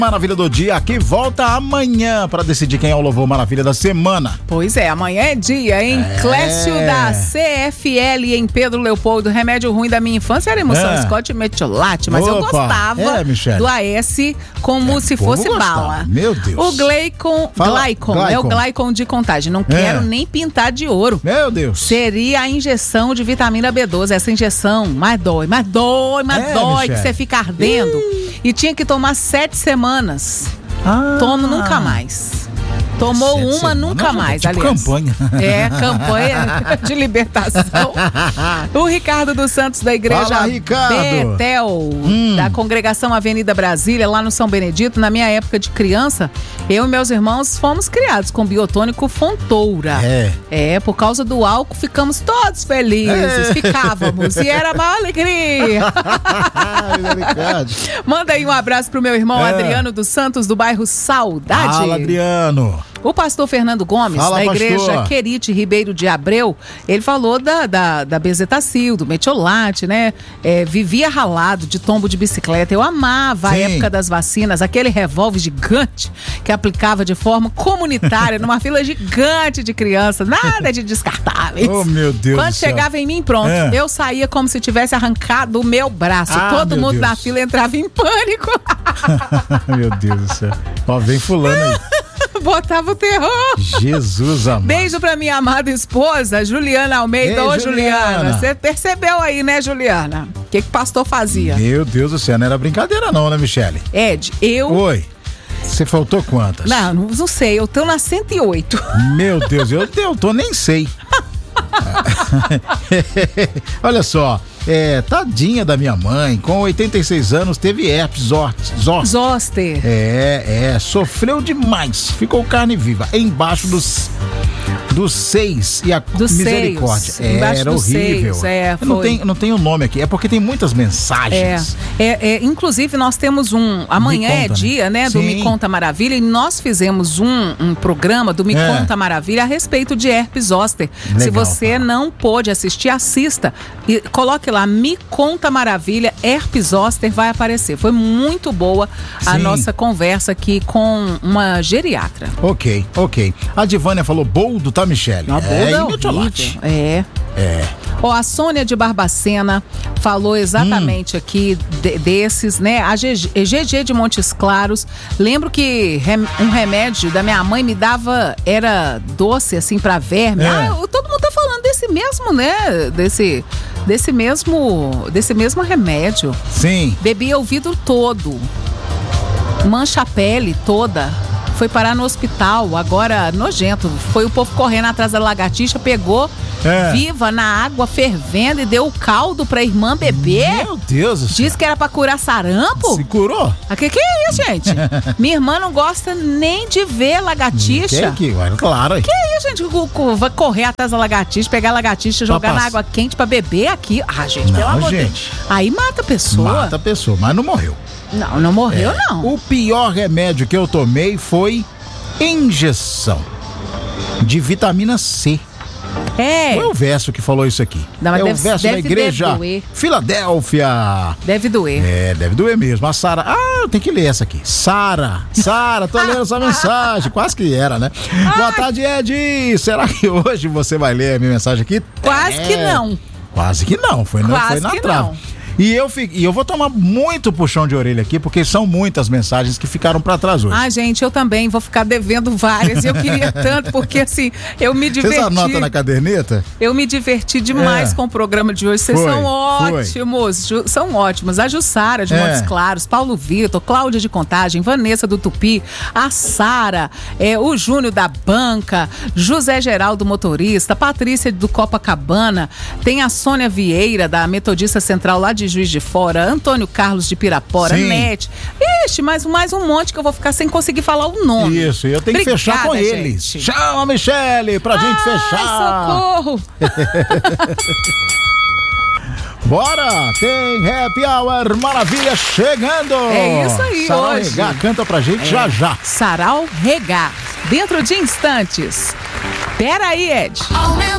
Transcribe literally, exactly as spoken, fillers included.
Maravilha do dia, que volta amanhã para decidir quem é o louvor maravilha da semana. Pois é, amanhã é dia, hein? É. Clécio da C F L em Pedro Leopoldo. Remédio ruim da minha infância era emoção É. Scott Metiolate, mas eu Opa. gostava É, Michele. do A S como É, se o povo fosse gostava. bala. Meu Deus. O Glycon, Fala. Glycon, Glycon. é o Glycon de contagem. Não quero nem pintar de ouro. Meu Deus. Seria a injeção de vitamina B doze. Essa injeção mais dói, mais dói, mais É, dói, Michele. que você fica ardendo. E tinha que tomar sete semanas. Ah. Tomo nunca mais. Tomou Sete uma, semanas, nunca não, mais, tipo aliás. campanha. É, campanha de libertação. O Ricardo dos Santos da Igreja Fala, Ricardo. Betel, Hum. da Congregação Avenida Brasília, lá no São Benedito. Na minha época de criança, eu e meus irmãos fomos criados com biotônico Fontoura. É. É, por causa do álcool, ficamos todos felizes. É. Ficávamos. E era uma alegria. Ricardo. Manda aí um abraço pro meu irmão É. Adriano dos Santos, do bairro Saudade. Fala, Adriano. O pastor Fernando Gomes, Fala, da igreja pastor. Querite Ribeiro de Abreu, ele falou da, da, da bezetacil, do metiolate, né? É, vivia ralado de tombo de bicicleta. Eu amava a Sim. época das vacinas, aquele revólver gigante que aplicava de forma comunitária numa fila gigante de crianças, nada de descartáveis. Oh, meu Deus Quando do céu. chegava em mim, pronto, É. eu saía como se tivesse arrancado o meu braço. Ah, Todo meu mundo Deus. na fila entrava em pânico. Meu Deus do céu. Ó, vem fulano aí. Botava o terror. Jesus amado. Beijo pra minha amada esposa, Juliana Almeida. Ei, Ô, Juliana. Juliana, você percebeu aí, né, Juliana? O que que o pastor fazia? Meu Deus do céu, não era brincadeira não, né, Michele? Ed, eu... Oi. Você faltou quantas? Não, não, não sei, eu tô na cento e oito. Meu Deus, eu, eu tô nem sei. Olha só, é, tadinha da minha mãe, com oitenta e seis anos, teve herpes zoster. Zoster. É, é, sofreu demais, ficou carne viva, embaixo dos dos seis e a Dos misericórdia. seios, embaixo Era dos horrível. seios, é, Eu não foi. tem, não tem o nome aqui, é porque tem muitas É, mensagens. é, é, inclusive nós temos um, amanhã Me é Conta, dia, né? né, do Sim. Me Conta Maravilha, e nós fizemos um, um programa do Me É. Conta Maravilha a respeito de herpes zoster. Se Legal, você Paula. não pôde assistir, assista e coloque lá Me Conta Maravilha, herpes zoster vai aparecer. Foi muito boa a Sim. nossa conversa aqui com uma geriatra. Ok, ok. A Divânia falou boldo, tá, Michele? Uma é, boa e é metiolate. horrível. É. É. Ó, a Sônia de Barbacena falou exatamente aqui de- desses, né? A G G, G G de Montes Claros. Lembro que rem- um remédio da minha mãe me dava, era doce, assim, pra verme. É. Ah, eu- todo mundo tá falando desse mesmo, né? Desse, desse mesmo, desse mesmo remédio. Sim. Bebia o vidro todo. Mancha a pele toda. Foi parar no hospital, agora nojento. Foi o povo correndo atrás da lagartixa, pegou É. viva na água fervendo e deu o caldo pra irmã beber. Meu Deus do céu. Diz que era pra curar sarampo. Se curou? Ah, que que é isso, gente? Minha irmã não gosta nem de ver lagartixa. Que, que, ué, claro. aí. Que isso, gente? Co- co- Vai correr atrás da lagartixa, pegar a lagartixa, jogar na passa. água quente pra beber aqui. Ah, gente, Não, pelo amor de Deus. gente. Aí mata a pessoa. Mata a pessoa, mas não morreu. Não, não morreu, É. não. O pior remédio que eu tomei foi injeção de vitamina C. É, Foi o Verso que falou isso aqui. Não, mas é o deve- Verso da deve igreja doer. Filadélfia. deve doer. É, deve doer mesmo. A Sara. Ah, eu tenho que ler essa aqui. Sara, Sara, tô lendo essa mensagem. Quase que era, né? Boa tarde, Ed. Será que hoje você vai ler a minha mensagem aqui? Quase É. que não. Quase que não, foi, na, Quase foi na que trave. não. E eu, fi- e eu vou tomar muito puxão de orelha aqui, porque são muitas mensagens que ficaram pra trás hoje. Ah, gente, eu também vou ficar devendo várias. Eu queria tanto, porque assim, eu me diverti. Vocês anotam na caderneta? Eu me diverti demais É. com o programa de hoje. Vocês Foi, são foi. ótimos. Ju- são ótimos. A Jussara de É. Montes Claros, Paulo Vitor, Cláudia de Contagem, Vanessa do Tupi, a Sara, é, o Júnior da Banca, José Geraldo Motorista, Patrícia do Copacabana, tem a Sônia Vieira, da Metodista Central lá de Juiz de Fora, Antônio Carlos de Pirapora, Sim. Nete. Ixi, mais, mais um monte que eu vou ficar sem conseguir falar o nome. Isso, e eu tenho que fechar com Obrigada, eles. gente. Chama, Michele, pra gente Ai, fechar. socorro! Bora! Tem Happy Hour Maravilha chegando! É isso aí, Sarau hoje. Regar canta pra gente já já. Sarau Regar. Dentro de instantes. Pera aí, Ed. Aumenta